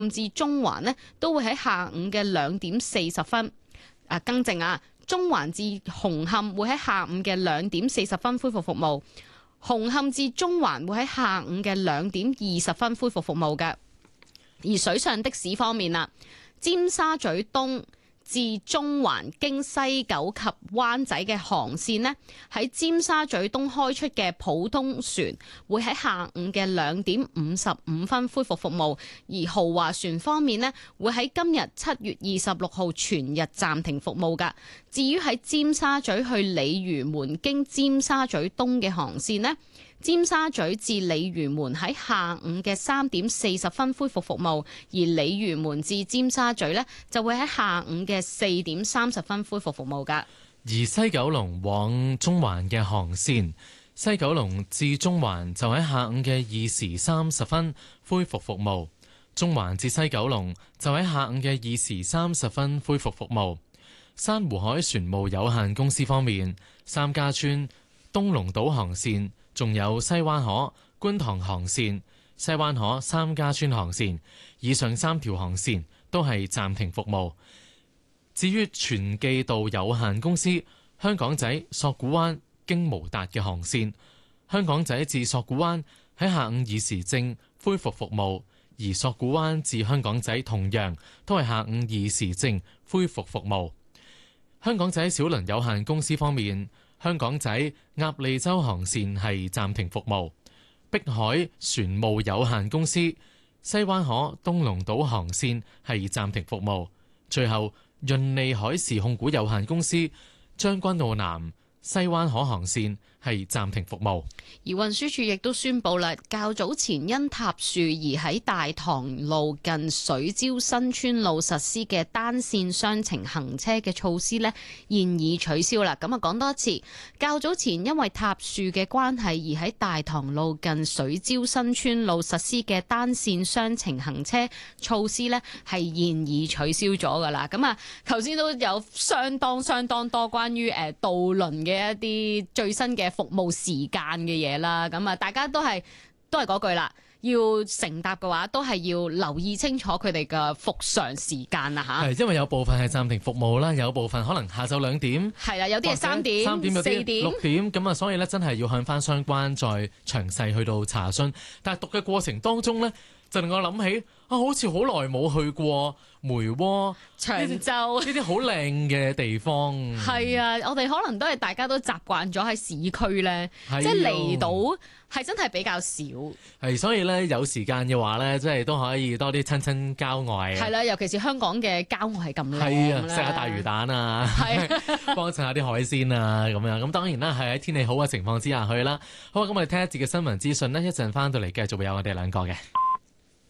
至中環呢都會喺下午嘅2點40分。更正啊，中環至紅磡會喺下午嘅2點40分恢復服務，紅磡至中環會喺下午嘅2點20分恢復服務嘅。而水上的士方面啦，尖沙咀東至中環經西九及灣仔嘅航線呢，喺尖沙咀東開出嘅普通船會喺下午嘅2點55分恢復服務，而豪華船方面呢，會喺今日7月26號全日暫停服務㗎。至於喺尖沙咀去鯉魚門經尖沙咀東嘅航線呢，尖沙咀至鯉魚門喺下午嘅3點40分恢復服務，而鯉魚門至尖沙咀呢，就會喺下午嘅4點30分恢復服務㗎。 而西九龍往中環嘅航線，西九龍至中環就喺下午嘅2時30分恢復服務，中環至西九龍就喺下午嘅2時30分恢復服務。珊瑚海船務有限公司方面，三家村東龍島航線，仲有西灣河、觀塘航線、西灣河三家村航線，以上3條航線都係暫停服務。至於全記道有限公司香港仔索罟灣經無達嘅航線，香港仔至索罟灣喺下午2時正恢復服務，而索罟灣至香港仔同樣都係下午2時正恢復服務。香港仔小輪有限公司方面，香港仔鴨脷洲航線係暫停服務，碧海船務有限公司西灣河東龍島航線係暫停服務，最後潤利海事控股有限公司將軍澳南西灣河航線係暫停服務。 而運輸署亦都宣布啦，較早前因塌樹而喺大棠路近水蕉新村路實施嘅單線雙程行車嘅措施呢，現已取消啦。咁啊，講多一次，較早前因為塌樹嘅關係而喺大棠路近水蕉新村路實施嘅單線雙程行車措施呢，係現已取消咗噶啦。咁啊，頭先都有相當多關於渡輪嘅一啲最新嘅服務時間嘅嘢啦，咁啊，大家都係嗰句啦，要乘搭嘅話都係要留意清楚佢哋嘅復常時間啊吓。 係因為有部分係暫停服務啦，有部分可能下晝2點， 係啦，有啲係3點、 3點、 4點、 6點，咁啊，所以咧真係要向翻相關再詳細去到查詢。但係讀嘅過程當中咧，就令我諗起好似好耐冇去過梅窩、 長洲呢啲好靚嘅地方。 係啊，我哋可能都係大家都習慣咗喺市區咧，即係嚟到係真係比較少。 係，所以咧有時間嘅話咧，即係都可以多啲親郊外。 係啦，尤其是香港嘅郊外係咁靚。 係啊，食下大魚蛋啊，幫襯下啲海鮮啊，咁樣。咁當然啦，係喺天氣好嘅情況之下去啦。好，咁我哋聽一節嘅新聞資訊呢，一陣翻到嚟繼續會有我哋兩個嘅。